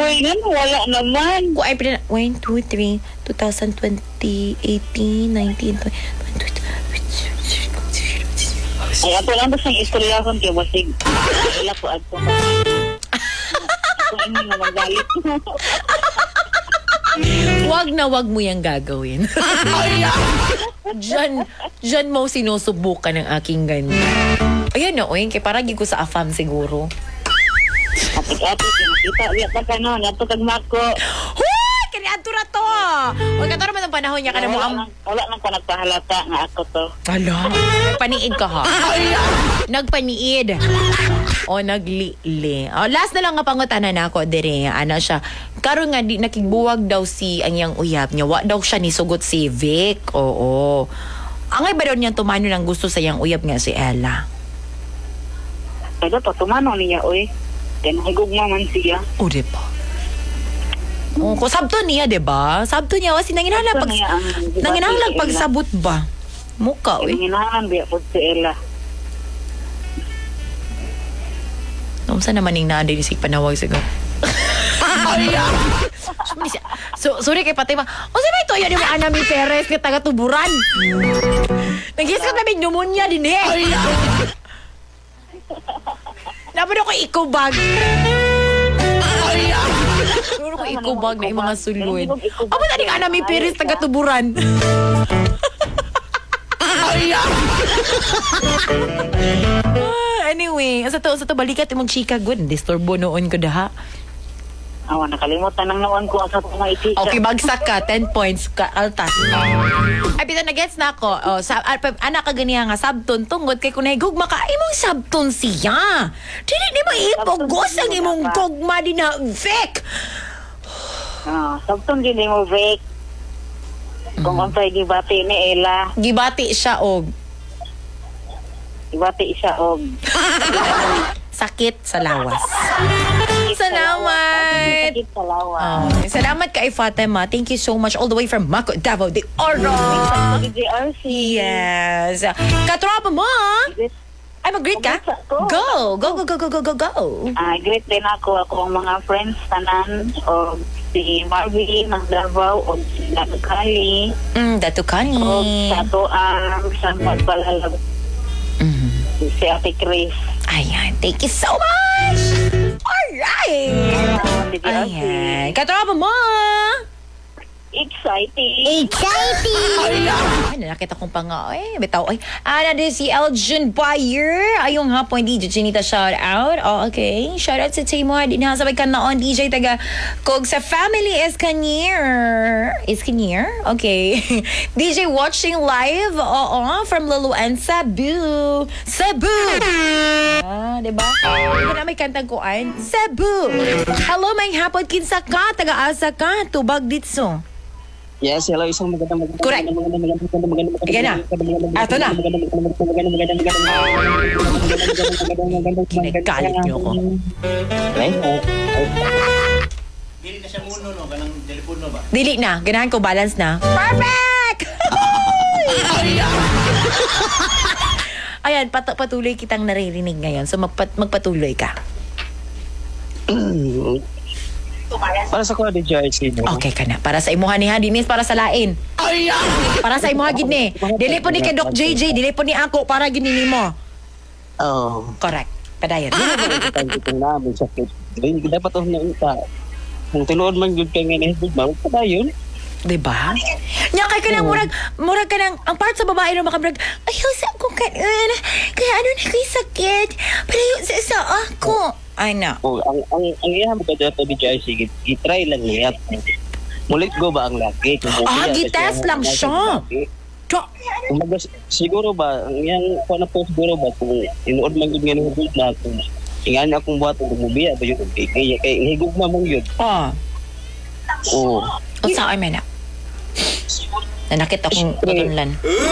Uy, wala naman. Kung ay, 1, 2, 3, 2020, 18, 19, 20. Ay, ako lang ba siyang istorya kung kaya basig. Wala po ato. Ako ini na magalit. Wag mo yung gagawin. Diyan mo sinusubukan ng aking ganyan. Ayun na, kaya parang ko sa AFAM siguro. Apit-apit, nakita. Wala pa ka no, nato tagmako. Huy! Kaniadto na to! Huwag ka to naman ang panahon niya ka na mo ang... Wala nang ko nagpahalata nga ako to. Ala, nagpaniid ka ha? Nagpaniid. O naglili. O, last na lang nga pangutanan na ako, dire. Ano siya, karon nga di nakigbuwag daw si ang yang uyab niya. Wa daw siya nisugot si Vic. Oo. Angay ba daw niyang tumano ng gusto sa yang uyab nga si Ella? Pero to, tumano niya, oy. Then, higugma man siya. O, diba? O, kung sabto niya, diba? Sabto niya, kasi nanginahanglag pagsabot ba? Muka, oy. Nanginahanglan biya po si Ella. Saan naman yung naadinisig panawag siguro? So, sorry kay Fatima. O saan ito? Yan yung Anami Perez na taga-tuburan. Nag-isip namin pneumonia din eh. Dapat ako ikubag. Dapat ako ikubag na yung mga sulod. Aba na yung Anami Perez taga-tuburan. Anyway, sa to balikat imong chika good. Disturbo noon ko daha. Awan, nakalimutan ng noon ko sa mga itika. Okay, bagsak ka. 10 points ka. Altas. Ay, pita na-gets na ako. Oh, anak ka ganiya nga, sabton tungod kay kunay gugma ka, imong sabton siya. Dili ni mo ipugos ang imong gugma din na Vic. Sabton din mo, Vic. Kung unsay gibati ni Ella. Gibati siya og sakit sa lawas. Salamat. Sakit sa lawas. Salamat kay Fatima. Thank you so much all the way from Maco, Davao de Oro. DRC. Yes. Katropa mo. Ay, mag-greet ka? Go. Great din ako ang mga friends tanan o si Marvin ng Davao o si Datukali. Datukali. O sa Tuang sa Magpalalag. Si Ate Chris. Ayan. Thank you so much. Alright. Ayan. Katropa mo. Exciting. Ay, nakita kong panga. Ay, bitaw. Ay, din si Elgin Bayer. Ayong hapon, DJ Chinita, shout out. Oh, okay. Shout out sa Timor. Di na sabay ka noon, DJ taga Kog sa family is Kanier. Okay. DJ watching live. Oo, from Lulu and Cebu. Diba? Diba na may kantang kuan? Cebu. Hello, may hapon. Kinsa ka? Taga-asa ka? Tubag ditso. Yes, hello, isang magandang Correct. Ika na. Ato na. Kinagalit niyo ko. Dili na siya muno, no? Ganang telepono ba? Dili na. Ganahan ko, balance na. Perfect! Ayan, patuloy kitang naririnig ngayon. So, magpatuloy ka. Para sa ko, DJC. Okay ka na. Para sa imuha ni Dinis, para sa lain. Para sa imuha gini. Dili po ni kay Doc JJ, dili po ni ako, para gini mo. Oh. Correct. Padayon. Itong namin sa kit. Dapat ito na ita. Kung tinuod man yun kay ngayon, padayon. Diba? Nya kay ka nang murag ka nang ang part sa babae na makabrag, ayaw sa akong kanon. Kaya ano na kay sakit. Palayo sa ako. Ay na. Oh, ang iya mo kada to DJC, i-try lang niya. Mulit go ba ang laki? Gitest lang siya. Kumaga, siguro ba, yang kung na po siguro ba, kung inuod man yun nga ng hugod na, kung ingan akong buhat ang bumubiya ba yun, kaya higog na mong yun. Oo. O sa ay mena? Nanakit akong katunlan.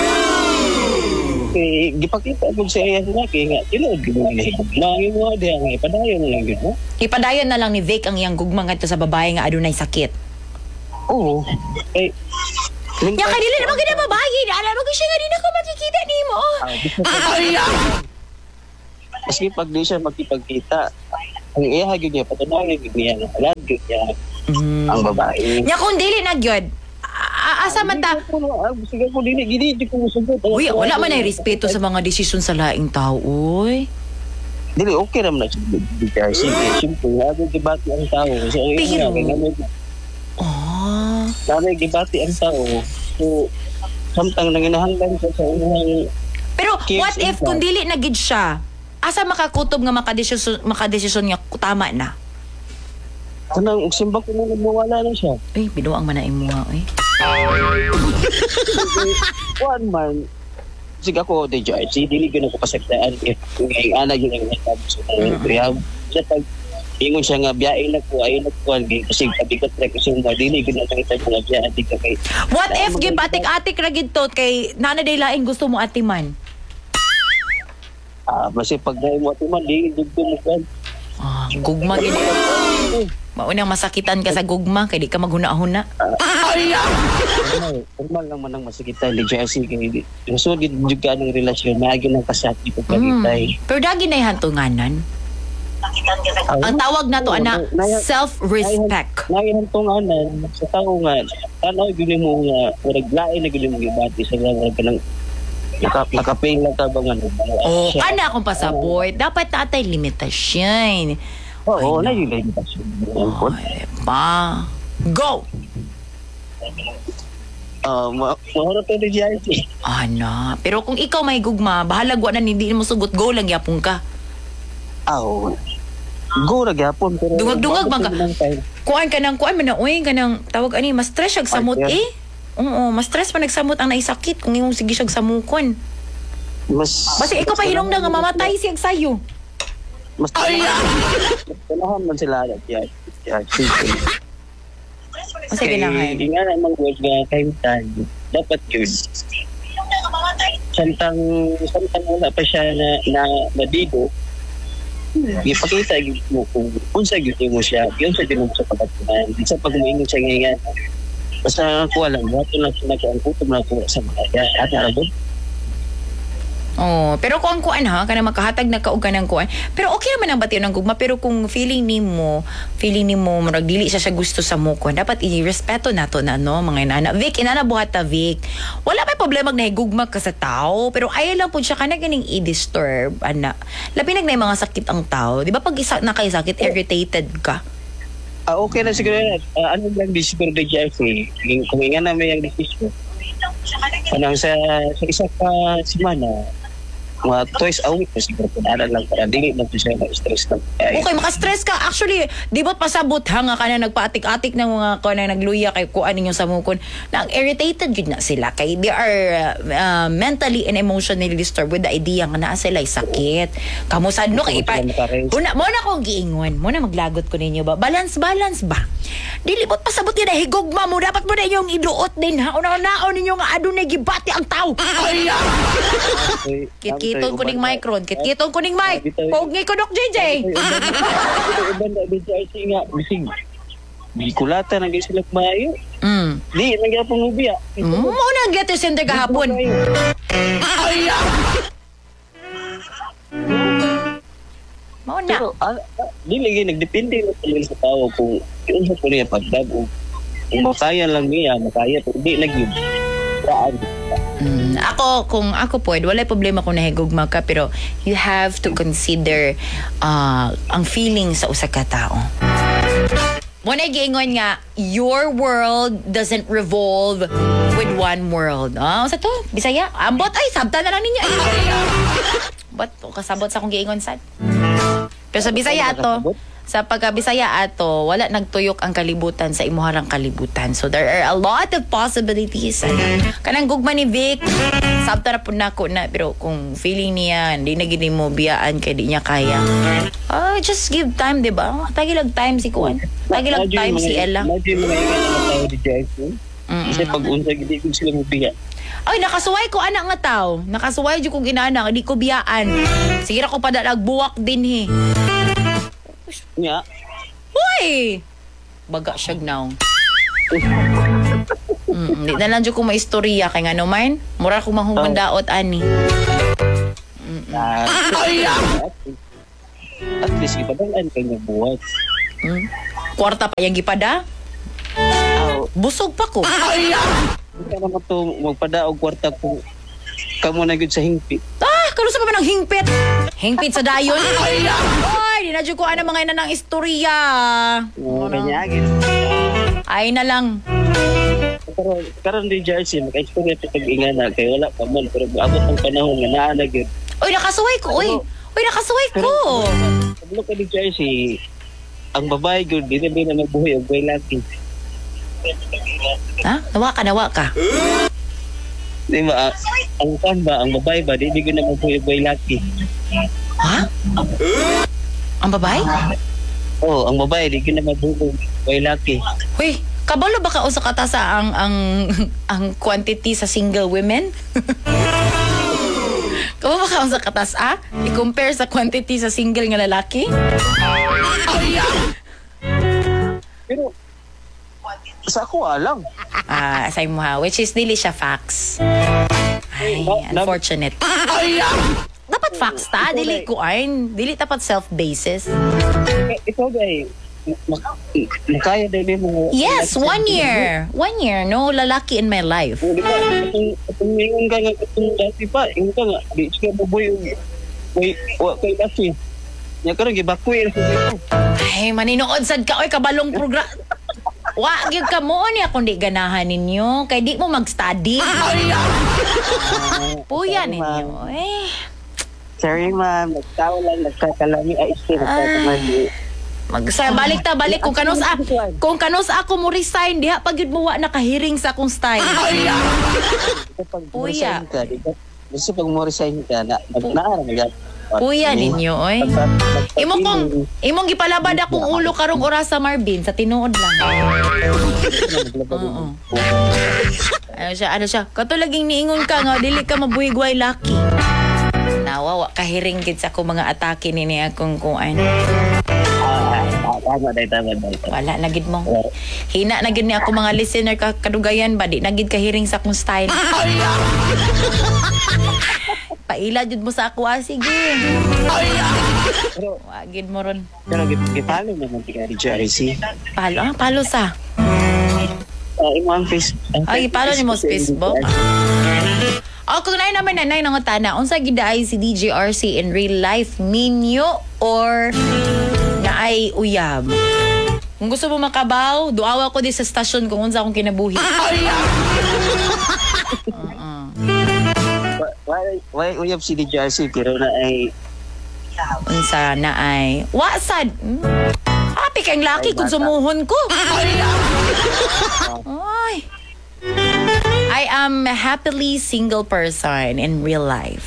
Gipakita ko sa iya na, kaya nga, tinuod mo na higog na, yung mga diya nga, ipadayon na lang yun, no? Ipadayon na lang ni Vic ang iyang gugmang ito sa babae nga adunay sakit. Oo. Nya kay dili naman gina babae, ana mo siya nga din ako makikita nimo. Maski pag di siya magkipagkita, ang ihagid niya, patunawin niya, alagid niya ang babae. Nya kung dili na gyud. Asa man ta? Sige ko, di ko musugot. Uy, wala man ay respeto sa mga desisyon sa laing tao, uy. Dili, okay naman na siya. Sige, simple. Lagi debate ang tao. So, Pero- Lagi debate ang tao. So, samtang nanginahanglan siya sa unang Pero Kids what if impact. kung dili na gid siya? Asa makakutob nga makadesisyon nga tama na? kanang simba ko na nagmawala na siya. Uy, binuang man na imo nga, uy. One man, sige ako, DJ, dili ko na ko kasagtaan. Ngayon, anak yun ang nasabi sa rehab. Siya pag ingon siya nga, biyain na ko, ayun na ko, kasi kabigat na kasi dili ko na nakita ko nga biyain, di ka kay... What if gib atik-atik ra gid to kay nanay laing gusto mo atiman? Kasi pag na mo ati man, di ko mo kan. Gugma gid. Maunang masakitan ka sa gugma kay di ka maghuna-huna. Normal lang man ang masakitan, DJ, kasi gusto gid juga ng relasyon, maagi ng kasati ko pagitay. Pero dagi na hantunganan. Ang tawag na to ana self-respect. Ngayon tong anan sa tao nga tanaw gyud mo nga reglain na gyud mo gibati sa mga kanang nakaping lang ta bang ano. Oh, ana akong pasabot. Dapat natay limitasyon. Oo, na yun lang ito. Pa. Go! Mahorap ito di IT. Ana, pero kung ikaw may gugma, bahalag wa na hindi mo sugot, go lang yapon ka. Oo. Go ra gyapon pero Dungag-dungag bang ka? Kuan ka nang kuan man na uy ka nang tawag ani, mas stress siya samot Ay, eh. Oo, mas stress pa nagsamot ang naisakit kung imong sige siya samukon. Basta ikaw pa hinungdan nga mamatay siya sayo. Mas kailangan man sila di IT. Basta ganahan. Hindi nga naman words nga kahitan. Dapat yun. Samtang wala pa siya na nadigo, ipakita mo kung unsa gyud mo siya, yun sa dinong sa pagkatunan. Sa pag-umingon siya ngayon, basta ko alam, wato lang siya nag-angkutom na ko sa mga at arabot. Oh, pero kung kuan ha, kana makahatag na kaog ka ng kuan. Pero okay naman ang batiyo ng gugma, pero kung feeling nimo murag dili siya gusto sa mo kuan, dapat i-respeto nato na no, mga inana. Vic, inana buhat ta Vic. Wala may problema na gugma ka sa tao, pero ayaw lang pud siya kana ganing i-disturb ana. Labi nag na mga sakit ang tao, di ba pag isa na kay sakit irritated ka. Okay na siguro ano lang siguro di Jeffrey, kung nga na may ang decision. Kanang sa isa pa semana, mga twice a week na siguro pinaaral lang para dili na siya na-stress na. Okay, maka-stress ka. Actually, di ba pasabot ha nga ka na nagpaatik-atik ng mga ko na nagluya kay kuan ninyo sa mukon. Nag-irritated yun na sila kay they are mentally and emotionally disturbed with the idea nga naa sila sakit. Kamusta no kay ipa. Mo na kong giingon. Mo na maglagot ko ninyo ba? Balance ba? Dili bot pasabot yun na higugma mo. Dapat mo na yung iduot din ha. Una-unaon ninyo nga adunay gibati ang tao. Kitkiton ko ning micron. Kitkiton ko ning mic. Pogi ko Dok JJ. Iban na BJC nga bising. Bikulata na sila maayo. Di nagyapon ubiya. Mo na get to center gahapon. Mo na. Pero di lagi nagdepende sa tao kung yun sa kuliya pagdago. Kung makaya lang niya, makaya pero di nagyud. Kung ako pwede, wala problema kung nahigugma ka, pero you have to consider ang feeling sa usa ka tao. Muna giingon nga, your world doesn't revolve with one world. Sa to? Bisaya? Ambot? Ay, sabta na lang ninyo. Ba't kasabot sa akong giingon sad? Pero sa Bisaya ato, sa pagka-Bisaya ato, wala nagtuyok ang kalibutan sa imuharang kalibutan. So there are a lot of possibilities. Kanang gugma ni Vic, sabta na po na ako na, pero kung feeling niya, hindi na gini mo biyaan kaya di niya kaya. Just give time, di ba? Tagilag time si Kuan. Tagilag time si Ella. Imagine mga ingat na tao di Jeffrey. Kasi pag-unsa, hindi ko sila mabiya. Ay, nakasuway ko anak nga tao. Nakasuway dyan kong inaanak, hindi ko biyaan. Sige ko pa nagbuwak din Nga. Hoy! Baga siya now. Hindi na lang dyan ko maistorya kay nga naman. Mura ko mahumandaot ani. At least ipadaan kayo nga buhat. Kwarta pa yung gipada? Busog pa ko. Hindi ka naman ito magpadaog kwarta kung kamo na yun sa hingpit. Kalusa pa man ang hingpit. Hingpit sa dayon. Ay, di na dyan ko mga ina ng istorya. Kanyagin. Ay na lang. Karon di jersey, maka-istorya ito pag-ingan na kaya wala pa man. Pero abot ang panahon nga naanag yun. Uy, nakasuway ko. Uy, nakasuway ko. Pablo ka di jersey, ang babae yun, di na magbuhay o buhay laki. Ha? Nawa ka. Di ba, ang kan ba, ang babae ba, di ko na magbuhay o buhay laki. Ha? Ang babae? Oo, ang babae, di ko na magbuhay o buhay laki. Uy, kabalo ba ka o sa kata sa ang quantity sa single women? Kabalo ba ka o sa katas i-compare sa quantity sa single nga lalaki? Pero, sa ako alam. Say mo ha, which is dili siya facts. Ay, unfortunate. Dapat facts ta, dili tapat self-basis. Ikaw guys, makaya din mo. Yes, 1 year. 1 year, no lalaki in my life. Di ba, itong ngayon ka nga, itong dati pa, yung ka nga, di siya mabuhay yung kay laki. Nga ka rin, gibakuin sa dito. Ay, maninood sad ka, oy, kabalong program. Wa, gyud ka mo niya kung di ganahan ninyo. Kay di mo mag-study. Puya ninyo. Eh. Sorry ma'am, nagtawa lang, nagkakalami, ay still, Balik kung kanus ako mo resign diha pag yun mo wa nakahiring sa akong style. Puya. Gusto pag mo resign ka, nag-naaram. Puya ninyo, oy. Imong gipalabad akong ulo karong oras sa Marvin sa tinuod lang. Oo. Ano siya? Kato laging niingon ka nga dili ka mabuhigway laki. Nawa kahiring gid sa akong mga atake nini akong kuan. Tama. Wala na gid mo. Hina na gid ni ako mga listener kadugayan ba di na gid kahiring sa akong style. Paila jud mo sa ako sige. Pero wagid mo ron. Pero gipalo naman tika di jersey. Palo sa. Imo ang Facebook. Ay, palo ni mo sa Facebook. Kung naman nanay nang utana, unsa gid ay si DJ RC in real life minyo or naay uyab? Kung gusto mo makabaw, duawa ko di sa stasyon kung unsa akong kinabuhi. Why uyab si di jersey pero na ay unsa na ay wasad. Happy kang laki kung sumuhon ko. Ay. I am a happily single person in real life.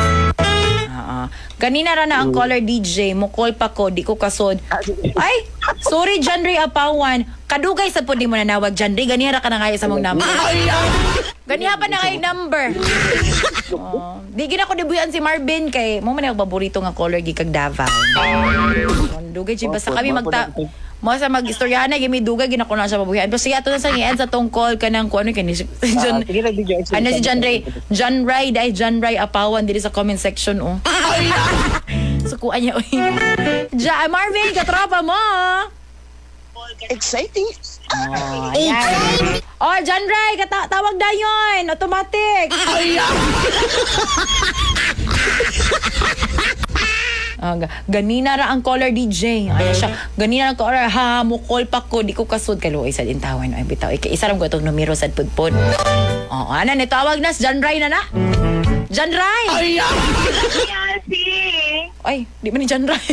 Ganina ra na ang caller DJ, mukol pa ko, di ko kasod. Ay, sorry John Ray Apawan. Kadugay sa po di mo nanawag John Ray, ganiha ra ka na ngayon sa mong number. Ganiha pa na kayo number. Di gina ko dibuyan si Marvin kay mo man yung paborito nga caller gikag Davao. Dugay chiba sa kami mo sa mag-istorya na gimi dugay gina ko na siya pabuhian. Pero siya ato na sa i-end sa tong call kanang kuno kani si John. Ano si John Ray Apawan diri sa comment section Sukuan niya Marvin katropa mo. exciting. Ayan. John Ray, tawag na yun. Automatic. Ganina ra ang caller DJ. Ano siya? Ganina ang caller. Mukol pa ko. Di ko kasud. Kaluoy sa dintawan. Ay, bitaw. Isa ram ko itong numero sa pudpod. Ana, nitawag na. John Ray na. John Ray! Ay, di man ni John Ray.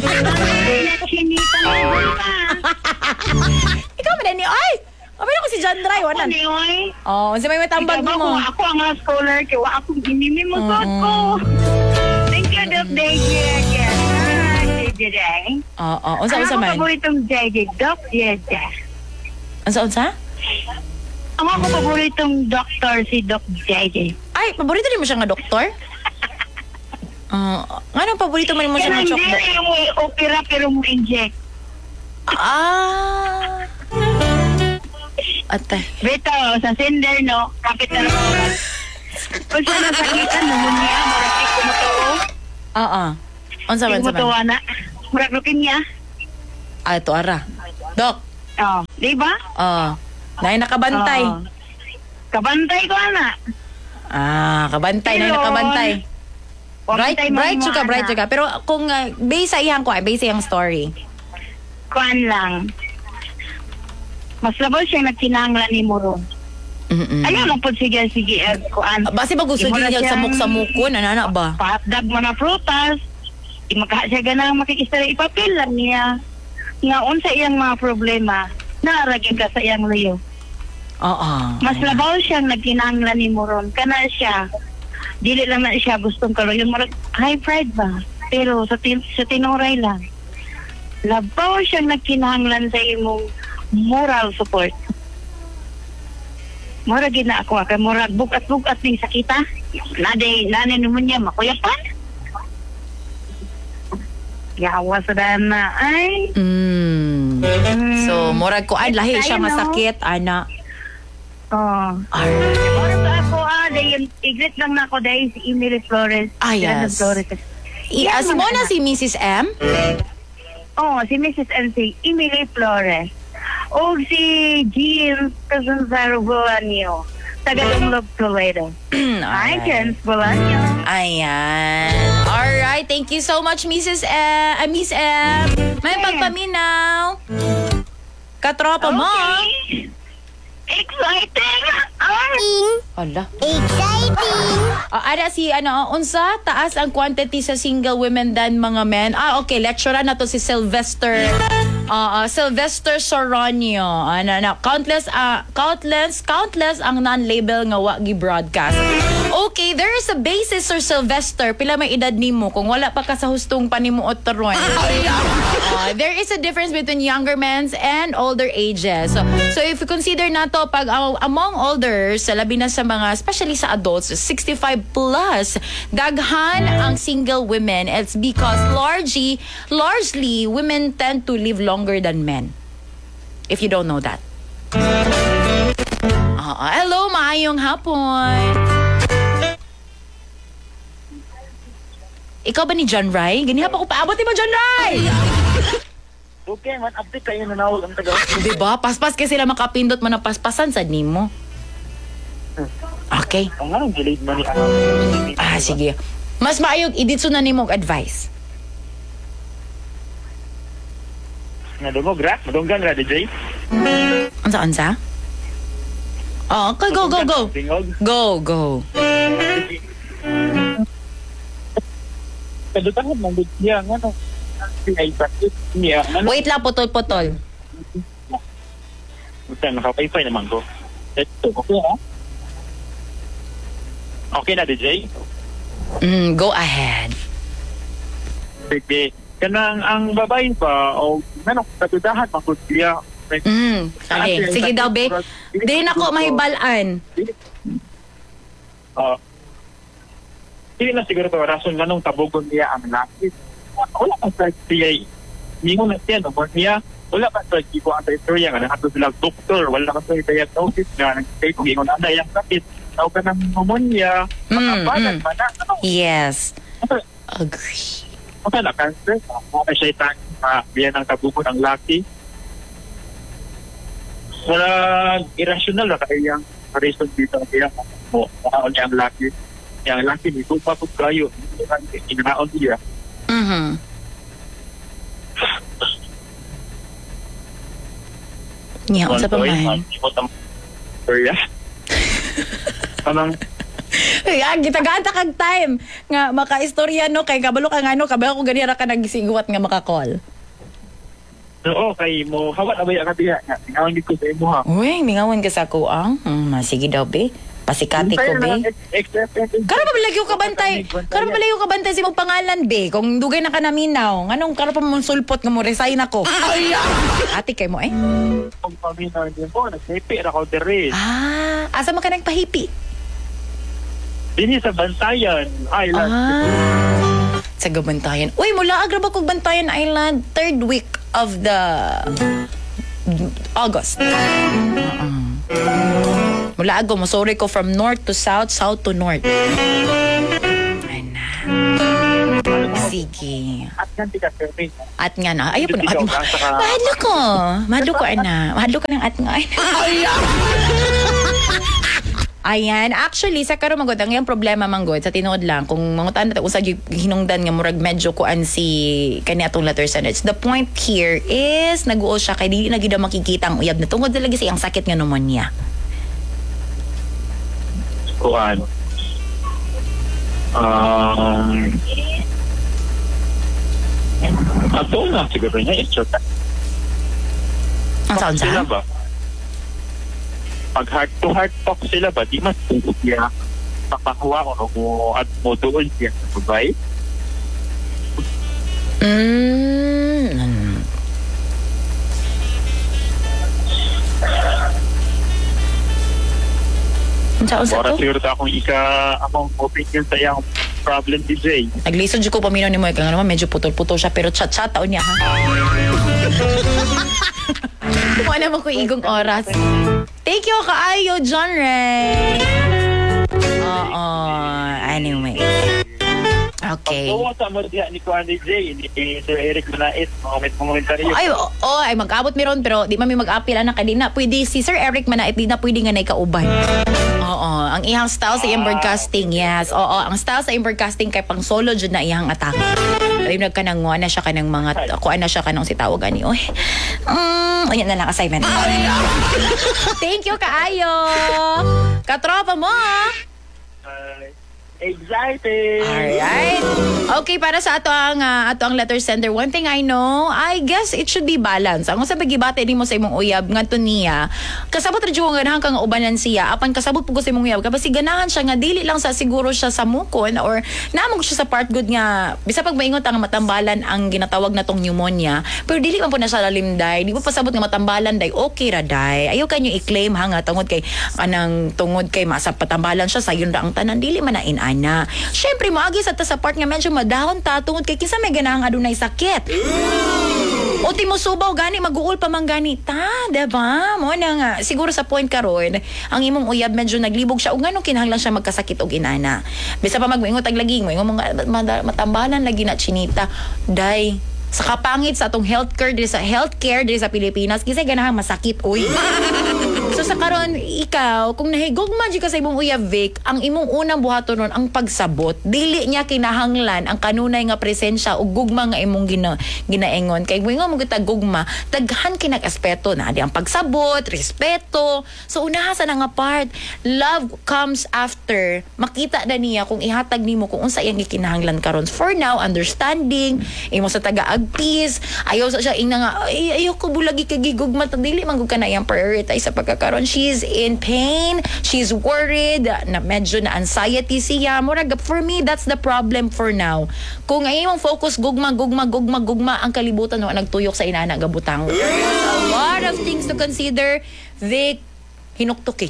Ikaw man ni. Ay! Abi ko si John Ray. Wanan. Si may tambag mo. Ako ang scholar. Kaya ako ginimi mo ko. Thank you, Doc DJ. Unsa man? Ang paboritong DJ, Doc DJ. Unsa? Ang ako paboritong doktor, si Doc JJ. Ay, paborito din mo siya nga doktor? Ano paborito mo siya nga doktor? Hindi yung opera pero mo inject. Atay. Beto, sa sender, no? Capital oras. Kung siya nasakitan, namunia, marapik kumutuo. Unsa man? Kumutuwa na. Murag leukemia. Ito ara. Dok. Oh, di ba? Nay nakabantay. Kabantay ko, ana. Kabantay. Nay Pero, nakabantay. Bright Kabantay ka. Pero kung base sa iyang story. Kuan lang. Mas labaw siya nagkinahanglan ni Muro. Ayaw lang po sige, kuan. Base ba gusto niya samok-samukon? Anana ba? Pahatdag mo na prutas. Di maka siya ganang makikistara ipapil lang niya. Nga unsa iyang mga problema, naaragin ka sa iyang liyo. Mas labaw siyang nagkinahanglan ni Moron. Kana siya, dili lang na siya gustong karoon. Yung high pride ba? Pero sa tinuray lang. Labaw siyang nagkinahanglan sa imong moral support. Mura gina ako kay murag bugat-bugat ning sakita. Nanay naman niya makuyapan. Yawa sa dana ay. So murag ko lahi siya masakit ana. Murag ako dayon iglit lang nako dahil si Emily Flores. Yes. Si Mona si Mrs. M? Si Mrs. M si Emily Flores. O si Jean Casanzaro Bolanio. Tagalog Toledo. Hi, Jens Bolanio. Ayan. Alright, thank you so much, Miss M. May pagpaminaw. Katropa mo. Exciting! Ala. Exciting! Ada si unsa taas ang quantity sa single women than mga men. Okay, lecturer na to si Sylvester Soronio. Countless ang non-label nga wagi broadcast. Okay, there is a basis, Sir Sylvester. Pila may edad nimo kung wala pa ka sa hustong panimuot taron. There is a difference between younger men and older ages. So if you consider nato pag among elders, labi na sa mga, especially sa adults, 65 plus, daghan ang single women. It's because largely women tend to live longer than men. If you don't know that. Hello, maayong hapon. Ikaw ba ni John Rai? Ganyan pa ko paabot mo, John Rai! Okay, man, update kayo na nawag ang taga. Diba? Paspas kasi sila makapindot mo na paspasan sa nimo. Okay. Ang nga, delayed man ni Sige. Mas maayog, iditso na nimo advice. Nadungog ra? Madunggan ra, DJ? Ansa? Okay, go. Go. Kadutahan ng bigyan, ano? Ay, practice niya. Wait lang, putol. Buta, naka-wifi naman ko. Ito, okay ha? Okay na, DJ? Go ahead. Sige. Kanang ang babae pa, o kadutahan, makutliya. Sige daw, be. Di na ko mahibalaan. Hindi na siguro ito rason ganong tabugon niya ang lakit. Wala pa sa siya. Ningon na siya, no? Niya, wala pa sa kiko ang istorya nga. Nakato sila doktor. Wala pa sa diagnosis nga. Nag-say kung ingon na yung sakit. Tawag ka ng pneumonia. Makabalan ba na? Yes. Agree. Maka na cancer. Maka siya itang biyan ang tabugon ang laki. Wala irrational na kaya yung reason dito kaya makaon niya ang laki. Yang laki ni kung papag kayo, inaon niya. Niya, unsa pa man. Gitaganta kag time nga makaistorya no kay kabalo ka ngano kabalo ko ganira ka nagisiguat nga maka-call. Oo, kay mo hawat abay ka diha nga tingawan gid ko sa imo ha. Uy, mingawan ka sa kuang. Sige daw be. Pasikati ko be. Karo pa lagi ko kabantay. Si mong pangalan be. Kung dugay na ka naminaw, nganong karo pa mo sulpot nga mo resign ako. Ati kay mo Kung paminaw din po, nagsipi ra ko diri. Asa man ka nagpahipi? Dinhi sa Bantayan Island. Sa Bantayan. Uy, mula agra ba kog Bantayan Island 3rd week of the August. Mula ako, sorry ko from north to south, south to north. Ay na. Sige. At yan, tika, Fermin. At nga na. Ayaw po na. Ikaw lang, saka- Mahadlo ko. Mahadlo ko, ana. Mahadlo ko ng at nga. Ayan, actually sa karon manggod ang iyang problema manggod sa tinuod lang kung mangutan natin usag hinungdan nga murag medyo kuan si kani atong letter sentence. The point here is naguo siya kay dili na gid makikita ang uyab na tungod na lagi sa iyang sakit nga pneumonia. Kuan. Ato na siguro niya i-check. Ang sound Sila sa? ba? Pag heart-to-heart talk sila ba, di mas tungkol siya papakuha o at mo doon siya sa babae? Unsa Para to? siguro ta akong akong opinion sa iyang problem, DJ. Naglisod jud ko paminaw ni mo kay nga naman medyo putol-putol siya pero chat-chat taon niya ha. Wala mo ko igong oras. Thank you kaayo John Ray. Oo, anyway. Okay. Pagkawa sa mo diya ni Kuan DJ, ni Sir Eric Manait, komentaryo. Ay mag-abot mi ron pero di man mi mag-apil anak kay di na pwede si Sir Eric Manait di na pwede nga nay kauban. Oo, ang iyang style sa iyang broadcasting, yes. Oo, ang style sa iyang broadcasting kay pang solo jud na iyang atake. Ay nagkanang na siya kanang mga kuan na siya kanang si tawag ani. Oy. Ayan na lang assignment. Thank you kaayo. Katropa mo. Excited! Alright. Okay, para sa ato ang letter sender, one thing I know, I guess it should be balance. Ang usab gibate nimo sa imong uyab ngadto niya, kasabot ra jud ganahan kang ubanan siya, apan kasabot pug sa imong uyab, kapag ganahan siya nga dili lang sa siguro siya sa mukon or naamog siya sa part good nga bisa pag maingon ang matambalan ang ginatawag natong pneumonia, pero dili man po na siya lalimday, di ba pasabot nga matambalan day, okay ra day. Ayaw kanyo i-claim nga tungod kay anang tungod kay masa patambalan siya sayon ra ang tanan, dili man na ana. Syempre moagi sa ta sa part nga medyo madahon ta tungod kay kinsa may ganahang adunay sakit. O ti mo subaw gani maguul pa man gani ta, diba? Mo na nga siguro sa point karon ang imong uyab medyo naglibog siya ug nganong kinahanglan siya magkasakit og inana. Bisa pa magmoingon tag lagi mo ingon mga matambalan lagi na chinita. Day sa kapangit sa atong healthcare diri sa Pilipinas kinsa ganahang masakit uy. So sa karon ikaw kung nahigugma jud ka sa imong uyab Vic, ang imong unang buhaton ron ang pagsabot, dili niya kinahanglan ang kanunay nga presensya ug gugma nga imong ginaingon kay moingon mo kita gugma daghan kinag aspeto na di ang pagsabot, respeto. So unaha sa nga part, love comes after. Makita na niya kung ihatag nimo kung unsa iyang gikinahanglan karon. For now, understanding imo sa taga-agpis, ayaw sa siya ina nga ayaw ko bulagi kay gigugma dili man gud ka na iyang prioritize sa pagkakaroon. She's in pain, she's worried, na medyo na anxiety siya. Murag for me that's the problem for now. Kung ay imong focus gugma ang kalibutan no nagtuyok sa inana gabutang. There's a lot of things to consider. Vic, hinuktok eh.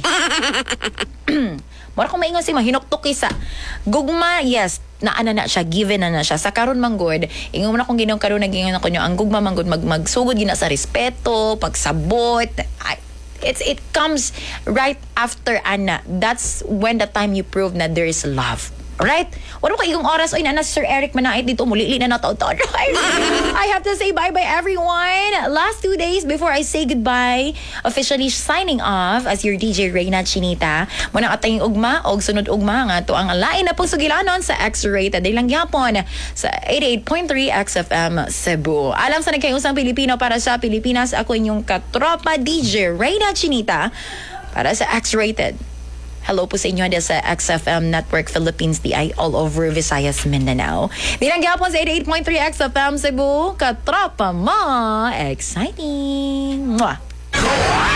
Mura kung maingon si hinuktok sa gugma, yes, naana na siya, given na siya. Sa karon manggod, ingon mo na kung ginong karon nagingon ako nyo, ang gugma manggod magsugod gina sa respeto, pagsabot. It comes right after ana. That's when the time you prove na there is love. Alright? Wala ko igong oras. Oy, na Sir Eric Manait dito. Mulili na nataon-taon. I have to say bye-bye everyone. Last 2 days before I say goodbye, officially signing off as your DJ Reyna Chinita. Munang atayong ugma og sunod ugma nga to ang lain na pong sugilanon sa X-Rated. Day lang yapon sa 88.3 XFM Cebu. Alam sa nagkayusang Pilipino para sa Pilipinas, ako inyong katropa DJ Reyna Chinita para sa X-Rated. Hello po sa inyo sa XFM Network Philippines DI all over Visayas, Mindanao. Bilang gapon sa 88.3 XFM Cebu, katropa mo, exciting! Mwah!